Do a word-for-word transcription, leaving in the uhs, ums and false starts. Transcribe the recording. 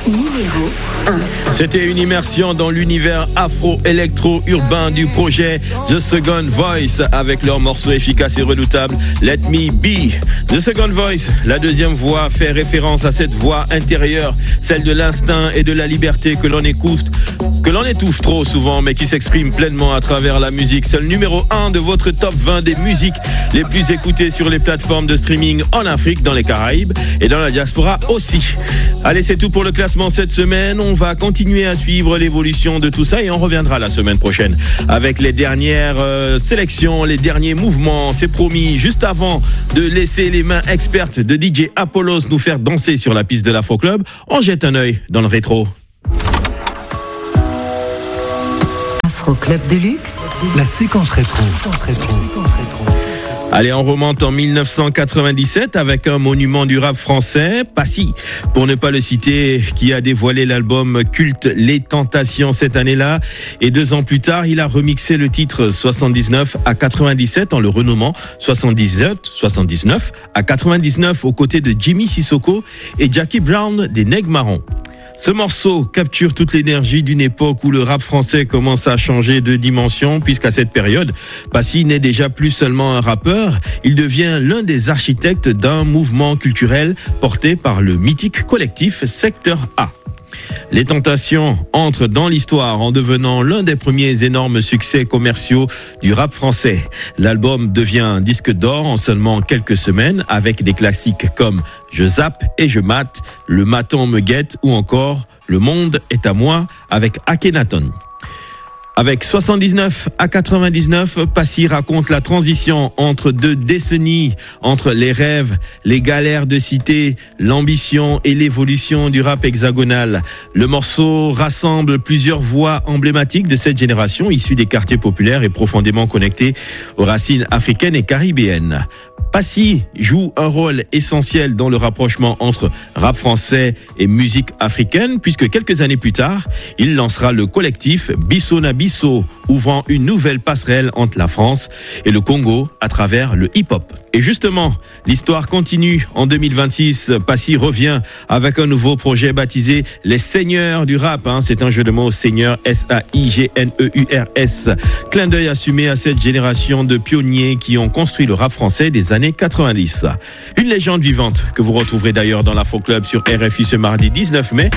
numéro un. C'était une immersion dans l'univers afro-électro-urbain du projet The Second Voice avec leur morceau efficace et redoutable Let Me Be. The Second Voice, la deuxième voix, fait référence à cette voix intérieure, celle de l'instinct et de la liberté que l'on écoute, que l'on étouffe trop souvent, mais qui s'exprime pleinement à travers la musique. C'est le numéro un de votre top vingt des musiques les plus écoutées sur les plateformes de streaming en Afrique, dans les Caraïbes et dans la diaspora aussi. Allez, c'est tout pour le classement cette semaine. On va continuer à suivre l'évolution de tout ça et on reviendra la semaine prochaine avec les dernières euh, sélections, les derniers mouvements. C'est promis, juste avant de laisser les mains expertes de D J Apollos nous faire danser sur la piste de l'Afro Club, on jette un œil dans le rétro. Afro Club de luxe, la séquence rétro. Séquence rétro. Séquence rétro. Allez, on remonte en dix-neuf cent quatre-vingt-dix-sept avec un monument du rap français, Passy, pour ne pas le citer, qui a dévoilé l'album culte Les Tentations cette année-là. Et deux ans plus tard, il a remixé le titre soixante-dix-neuf à quatre-vingt-dix-sept en le renommant soixante-dix-sept, soixante-dix-neuf à quatre-vingt-dix-neuf aux côtés de Jimmy Sissoko et Jackie Brown des Nègres Marrons. Ce morceau capture toute l'énergie d'une époque où le rap français commence à changer de dimension, puisqu'à cette période, Passy n'est déjà plus seulement un rappeur, il devient l'un des architectes d'un mouvement culturel porté par le mythique collectif Secteur A. Les Tentations entrent dans l'histoire en devenant l'un des premiers énormes succès commerciaux du rap français. L'album devient un disque d'or en seulement quelques semaines avec des classiques comme Je zappe et je mate, Le maton me guette ou encore Le monde est à moi avec Akhenaton. Avec soixante-dix-neuf à quatre-vingt-dix-neuf, Passy raconte la transition entre deux décennies, entre les rêves, les galères de cité, l'ambition et l'évolution du rap hexagonal. Le morceau rassemble plusieurs voix emblématiques de cette génération, issues des quartiers populaires et profondément connectées aux racines africaines et caribéennes. Passy joue un rôle essentiel dans le rapprochement entre rap français et musique africaine, puisque quelques années plus tard, il lancera le collectif Bisso na Bisso, ouvrant une nouvelle passerelle entre la France et le Congo à travers le hip-hop. Et justement, l'histoire continue. En deux mille vingt-six, Passy revient avec un nouveau projet baptisé Les Seigneurs du Rap. Hein. C'est un jeu de mots, Seigneur, S A I G N E U R S. Clin d'œil assumé à cette génération de pionniers qui ont construit le rap français des années quatre-vingt-dix. Une légende vivante que vous retrouverez d'ailleurs dans l'Afro Club sur R F I ce mardi dix-neuf mai.